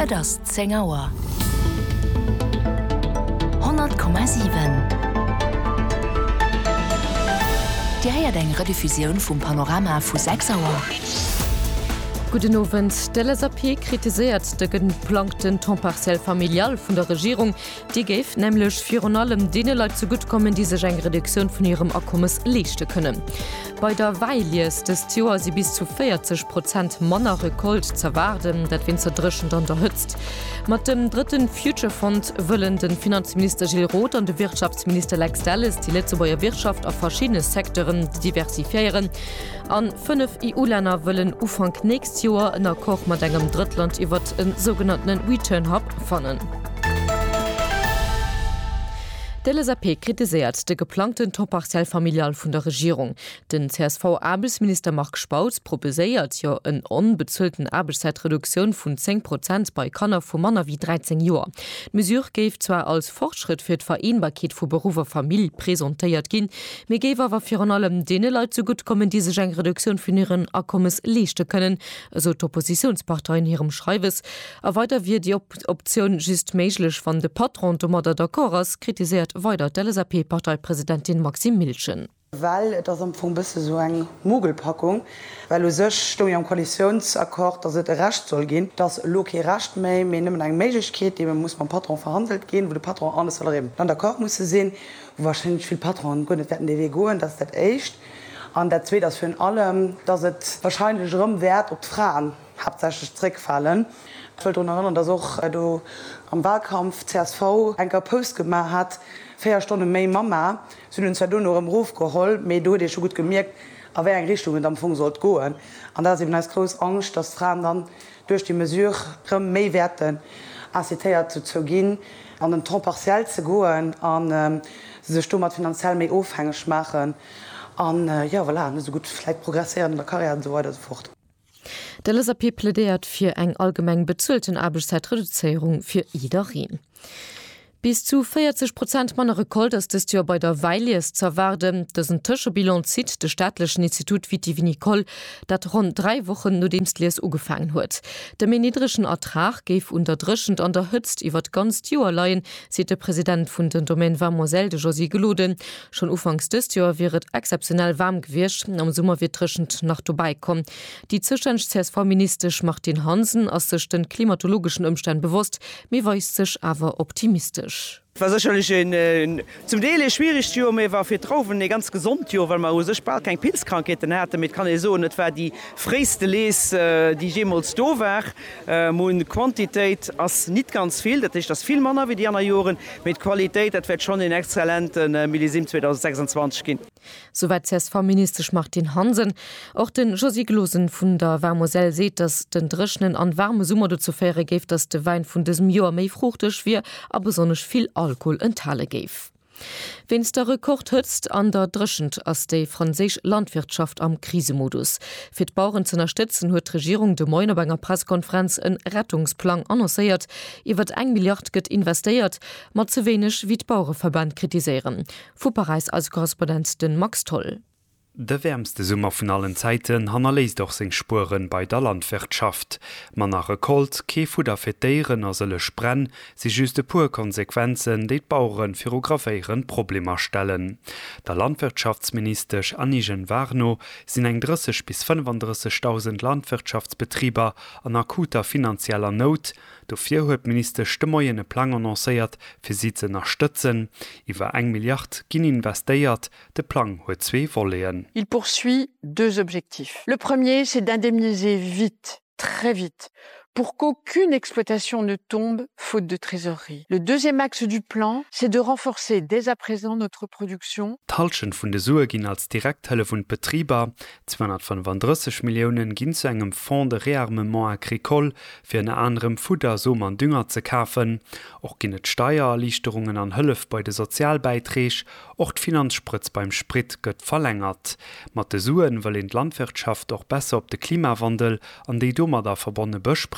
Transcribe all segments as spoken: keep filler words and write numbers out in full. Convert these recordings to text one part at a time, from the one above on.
Et ass zehn Auer. hundert Komma sieben. Die heiert eng Rediffusion vum Panorama vu sechs Auer. Guten Abend. Der L S A P kritisiert den geplanten Temparcell familial von der Regierung. Die gäf nämlich für allem denen Leute zu gut kommen, diese Reduktion von ihrem Akkommes leisten können. Bei der Weilies des Jahr sie bis zu vierzig Prozent Männer Rekord zu warten, das wird zerdrückend unterstützt. Mit dem dritten Future Fund wollen den Finanzminister Gilles Roth und der Wirtschaftsminister Lex Dallis die letzte Wirtschaft auf verschiedene Sektoren diversifizieren. An fünf E U-Länder wollen Anfang nächstes Jahr in der Koch mit einem Drittland über einen sogenannten Return Hub fannen. Der L S A P kritisiert den geplanten Temparcell familial von der Regierung. Den C S V-Arbeitsminister Marc Spautz proposiert ja eine unbezahlten Arbeitszeitreduktion von zehn Prozent bei Kindern von Männern wie dreizehn Jahren. Die Mesure geht zwar als Fortschritt für die Vereinbarkeit von Beruf und Familie präsentiert gehen, mir geht aber vor allem denen Leute so gut kommen, diese Reduktion von ihren Akkommes leisten können, so die Oppositionspartei in ihrem Schreibes. Aber weiter wird die Op Option just möglich von der Patron Tomada Dacoras kritisiert weiter der L S A P-Parteipräsidentin Maxim Milchen. Weil das am Anfang ein bisschen so eine Mogelpackung, weil du sech sto am Koalitionsakkord, dass es recht soll gehen, dass Loki recht mehr, wir nehmen eine Möglichkeit, die muss beim Patron verhandelt gehen, wo der Patron anders soll reden. Dann der Akkord muss sehen, wo wahrscheinlich viele Patronen gehen, das die Weg gehen, das ist das echt. Und der zweite ist für alle, dass es wahrscheinlich rumwert, ob die Frauen hauptsächlich zurückfallen. Ich wollte daran erinnern, dass auch äh, du am Wahlkampf C S V einen Post gemacht hat, vier Stunden mehr Mama, sind uns ja nur im Ruf geholt, aber du hast schon gut gemerkt, in welche Richtung es am Anfang sollte gehen. Und da ist eben eine große Angst, dass Frauen dann durch die Mesure mehr werden, incitiert zu, zu gehen, an den Temparcell zu gehen, und ähm, sich damit finanziell mehr aufhängig machen. Und äh, ja, voilà, so gut vielleicht progressieren in der Karriere und so weiter und so fort. Der L S A P plädiert für eng allgemein bezahlten Arbeitszeitreduzierung für jederin. Bis zu vierzig Prozent meiner Rekord ist das Jahr bei der Weilies zu erwarten. Das ein Tischbilanz zieht des staatlichen Institut Vitivinicole, das rund drei Wochen nur dem Lies angefangen hat. Der niedrigen Ertrag gave unterdrückend unterstützt über ganz Jahr allein, sieht der Präsident von den Domaine Varmoselle de Josie Geloden. Schon anfangs des Jahr wird exceptionell warm gewirrscht, am Sommer wird drückend nach dabei kommen. Die zuständige C S V-Minister Martin Hansen aus sich den klimatologischen Umständen bewusst, mir weiß sich aber optimistisch. war sicherlich ein, ein, zum Teil schwierig Jahr, mir war für drauf ein ganz gesund Jahr, weil man sich bald keine Pilzkrankheiten hatte. Damit kann ich so nicht war die freieste Les, äh, die jemals da war. Äh, die Quantität ist nicht ganz viel, das ist das viel mehr wie die anderen Jahre. Mit Qualität, das wird schon in exzellenten äh, Millisim zwanzig sechsundzwanzig gehen. Soweit C S V-Minister Martin Hansen. Auch den Josie Glosen von der Varmoselle sieht, dass den Drischen an warme Sommer dazu fähre gibt, dass der Wein von diesem Jahr mehr fruchtig wird, aber besonders viel Alkohol enthalte gäf. Wenns der Rekord hützt an der drschend ass de franzisch Landwirtschaft am Krisemodus. Fi d Bauern zu unterstützen huet Regierung de Moiner bei einer Pressekonferenz en Rettungsplan annoncéiert, iwwer eng Milliard gëtt investiert, mat zu wenig wie d Bauernverband kritiseieren. Fu Paris als Korrespondent den Max Toll. Der wärmste Sommer von allen Zeiten han er leist doch seg Spuren bei der Landwirtschaft. Man nach Rekolt, Kefuder fetieren as selech brenn, si juste pur Konsequenzen, die Bauern fotograféieren Probleme stellen. Der Landwirtschaftsminister Annigen Warno sind eng dreißig bis fünfunddreißigtausend Landwirtschaftsbetrieber an akuter finanzieller Not. Dofir huet Minister Stemmoiene Plan annoncéiert, fir sie ze unterstützen. Iwer eng Milliard ginn investéiert, de Plan huet zwei Volleen. Il poursuit deux objectifs. Le premier, c'est d'indemniser vite, très vite, pour qu'aucune exploitation ne tombe faute de trésorerie. Le deuxième axe du plan, c'est de renforcer dès à présent notre production. Talschen vun de Sue ginn als Direkthëlle vun Betrieber, zweihundertfünfunddreißig Millionen ginn zu engem Fonds de Rearmement agricole fir en anderem Futter so an Dünger ze kafen, och ginnet Steuererlichterungen an Hëllef bei de Sozialbeiträg, och d'Finanzspritz beim Sprit gëtt verlängert. Mat de Suen wëll en d Landwirtschaft och besser op de Klimawandel an déi dummer der verbonne besprechen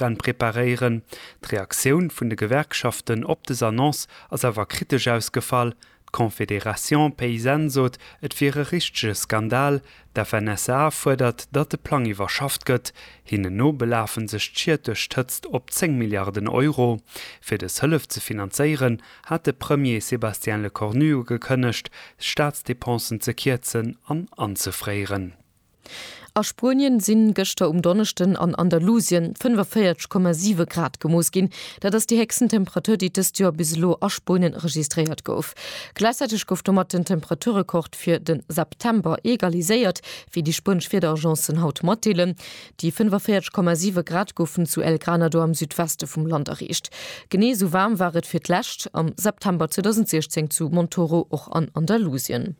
Sprenn preparieren. Die Reaktion vun de Gewerkschaften op des Annonce as awer kritisch ausgefallen. Konföderation Paysanne sot, et fir e richtige Skandal, der N S A fordert, dat de Plan iwwerschaft gëtt, hinne no belafen sech schiiertech tëtzt op zehn Milliarden Euro. Fir des Hëllef ze finanzéieren, hat de Premier Sébastien Lecornu gekënnecht, Staatsdepensen ze kierzen an anzufréieren. A Spurien sinn gëster um Donnechten an Andalusien fünfundvierzig Komma sieben Grad gemoos gin, dat ass die Hexentemperatur die des Jahr bislo a Spurien registriert gouf. Gleichzeitig gouf mat den Temperaturrekord fir den September egaliséiert, wie die Spunsch fir d'Agenzen haut matelen. Die fünfundvierzig Komma sieben Grad goufen zu El Granado am Südweste vum Land erreicht. Genee so warm waret fir d'Lächt am September zweitausendsechzehn zu Montoro och an Andalusien.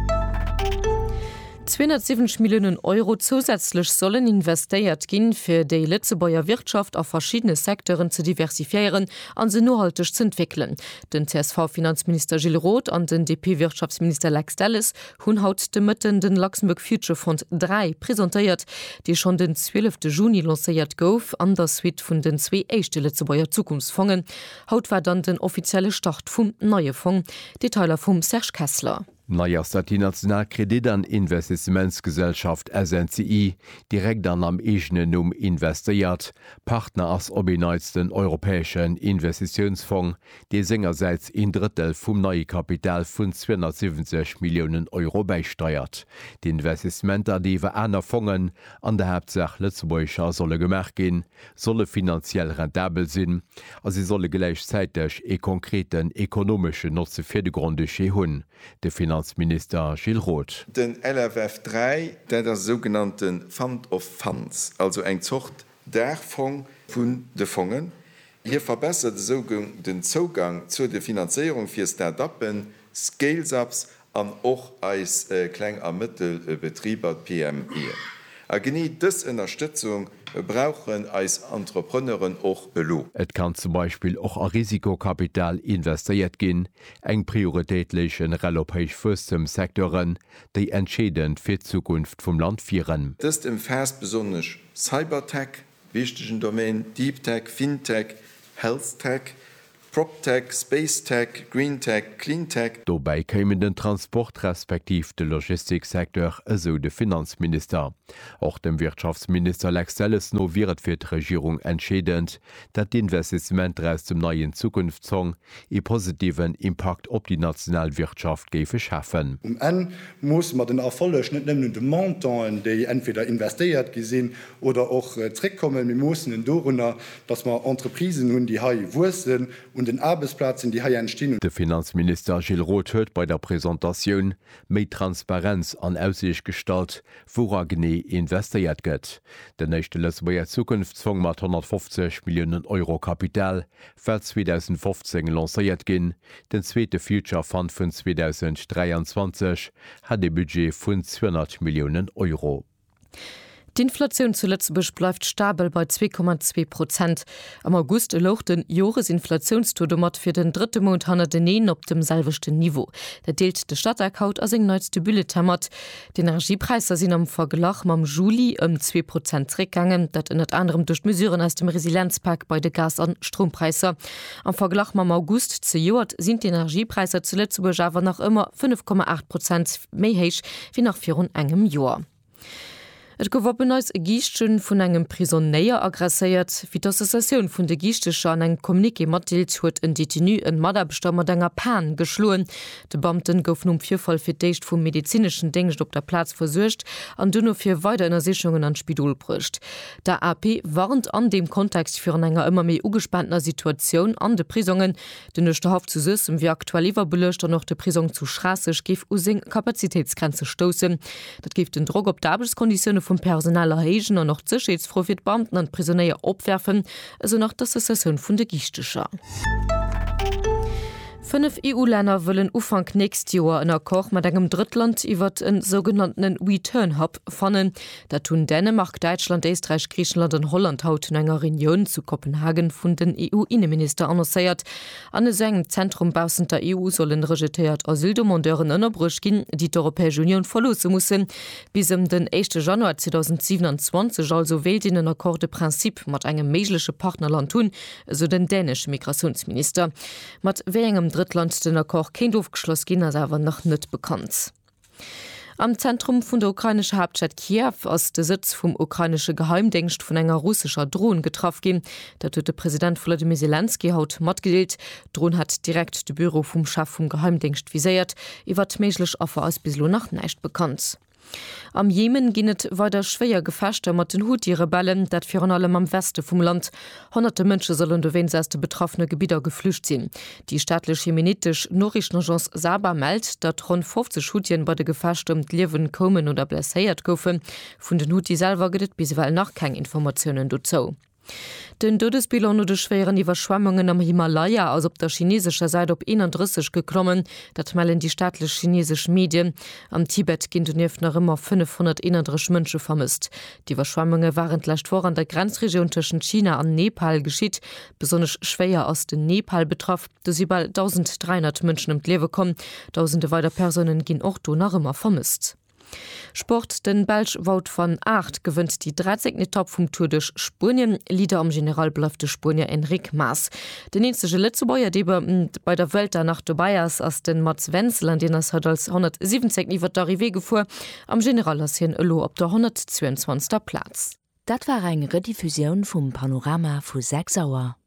zweihundertsiebzig Millionen Euro zusätzlich sollen investiert gehen, für die Lützebauer Wirtschaft auf verschiedene Sektoren zu diversifizieren und sie nachhaltig zu entwickeln. Den C S V-Finanzminister Gilles Roth und den D P-Wirtschaftsminister Lex Dallis haben heute mitten den Luxemburg Future Fund drei präsentiert, die schon den zwölften Juni lanciert gouf an der Suite von den zwei ersten Lützebauer Zukunftsfonds. Heute war dann der offizielle Start vom neuen Fonds. Detailer vom Serge Kessler. Naiers dat die Nationalkredit an Investimentsgesellschaft S N C I direkt an am egene Numm investiert, Partner ass obineits den Europäischen Investitionsfonds, die sengerseits in Drittel vum neue Kapital vun zweihundertsiebzig Millionen Euro beisteuert. Die Investimenter, die wir einer Fonds an der Hauptsache Lützebäuer solle gemerk gin, solle finanziell rentabel sinn, as sie solle gleichzeitig e konkreten ekonomische Nutze fir de Grundsche hunn. De Finanzminister Gilles Roth. Den L F F drei, der der sogenannten Fund of Funds, also eng Zucht der Fonds vun de Fonds. Hier verbessert den Zugang zu der Finanzierung für Start-upen, Scale-ups an auch als äh, Klein- und Mittelbetrieber P M E. A genie dis Unterstützung brauchen als Entrepreneuren auch belo. Et kann zum Beispiel auch a Risikokapital investiert gin, eng prioritätlichen relopéich fustem Sektoren, die entscheidend fir Zukunft vom Land vieren. Das ist im Fast besonders Cybertech, wichtigen Domain, Deep Tech, Fintech, Health Tech, PropTech, Spacetech, Greentech, Cleantech. Dobei kämen den Transport respektiv de Logistiksektor eso de Finanzminister. Auch dem Wirtschaftsminister Lex Dallis no wiret fir d' Regierung entschädend, dat d'Investiment aus dem neuen Zukunftssong e positiven Impact op die Nationalwirtschaft gefe schaffen. Um en muss man den Erfolg net nemmen de Montan, déi entweder investiert gesinn oder auch äh, trickkommen, wir mussssen den Donner, dass man Entreprisen hun die Hai wursen und den Arbeitsplatz in die Haie entstehen. Der Finanzminister Gilles Roth huet bei der Präsentation méi Transparenz an Aussicht gestalt, wora genee investiert gëtt. Der nächste Lützebauer Zukunftsfonds mat hundertfünfzig Millionen Euro Kapital fir zweitausendfünfzehn lanciert gin. Den zweite Future Fund vun zweitausenddreiundzwanzig hat de Budget vun zweihundert Millionen Euro. Die Inflation zu Lützeburg bleibt stabil bei zwei Komma zwei Prozent. Am August erloch den Jahresinflationstodomat für den dritten Monat hanner den op dem selvechten Niveau. Der deelt de Stadtaccount as eng neueste Bulletemmert. Die Energiepreise sind am Verglach am Juli um zwei Prozent zurückgegangen, dat in anderem durch Mesuren aus dem Resilienzpakt bei de Gas- und Strompreise. Am Verglach am August zu Joar sind die Energiepreise zu Lützeburg aber noch immer fünf Komma acht Prozent méi heich wie nach vier engem Jahr. Et gower beneus e Giichtchen vun engem Prisonnéier aggressiert, wie d'Assoziatioun vun de Giichtecher an eng Kommuniké matdeelt huet en Detenu en Maderbestammer denger Pan geschloen. De Beamten gouf um Vierfall fir d'éicht vum medizinschen Dingcht op der Platz versuercht an dunno fir weiter Sichungen an Spidol brucht. Der A P warnt an dem Kontext fir an enger ëmmer méi ugespannter Situationun an de Prisungen, den ech der Haft zu sëssen wie aktualiwwer belecht an noch de Prison zu Strasseg gif u seng Kapazitätsgrenze stossen. Dat gift den Drog op d'Arbelskonditionne vom Personal erhegen und noch Sicherheitsprofit Beamten und Prisonnier opwerfen, also noch das Session von der Giichtecher. Fünf E U-Länder wollen Ufang nächst Jahr in der Koch mit engem Drittland iwwer en sogenannten Return-Hub fannen. Da tun Dänemark, Deutschland, Österreich, Griechenland und Holland haut enger Union zu Kopenhagen vun den E U-Innenminister annoncéiert. An eso engem Zentrum bausen der E U sollen rejetéiert Asyldomandeuren ënnerbruch gin, die d' Europäische Union verlose mussssen. Bis um den ersten Januar zweitausendsiebenundzwanzig also wählt in den Akkorde Prinzip mat engem meiglesche Partnerland tun, so den dänische Migrationsminister. Mat wé engem Drittland den Akkor kein Aufgeschloss gin as awer noch net bekannt. Am Zentrum vun der ukrainische Hauptstadt Kiew ass de Sitz vum ukrainische Geheimdenkst vun enger russischer Drohn getraf gin. Dat huet der Präsident Volodymyr Zelensky haut mat gedeelt. Drohn hat direkt de Büro vum Chef vum Geheimdenkst viséiert, iwwer méiglech Affer aus bislo nach neicht bekannt. Am Jemen ginnet weiter schwéier gefechte mat den Houthi-Rebellen, dat fir an allem am Weste vum Land. Hunderte Mënsche sollen do wensäste betroffene Gebieter geflücht sinn. Die staatlich jemenitisch Norrichtenagence Saba meldt, dat rund fünfzig Houthien bei de Gefechte um Liewen kommen oder blesséiert goufen. Vun den Houthi selber gëtt bisweilen nach kein Informationen dozo. Den Todesbilon oder schweren Überschwemmungen am Himalaya aus op der chinesischer Seite op einunddreißig geklommen, dat mellen die staatlich chinesischen Medien. Am Tibet ginnt unef nach immer fünfhunderteinunddreißig Mënsche vermisst. Die Überschwemmungen waren leicht vor an der Grenzregion zwischen China an Nepal geschieht, besonders schwer aus den Nepal betroffen, dass sie bald eintausenddreihundert Menschen im Leben kommen. Tausende weiter Personen gehen auch do nach immer vermisst. Sport den Belsch Wout van Aert gewinnt die dreizehnte Etappe vom Tour de Spurien. Lieder am General bleibt der Spurnier Enric Mas. Der nächste Letzebäuer, der bei der Welt danach dabei ist, als den Mats Wenzel, an den er hat als hundertsiebzehn über der Arrivée gefuhr, am General ist hier in auf der hundertzweiundzwanzigsten Platz. Das war eine Rediffusion vom Panorama von sechs Uhr.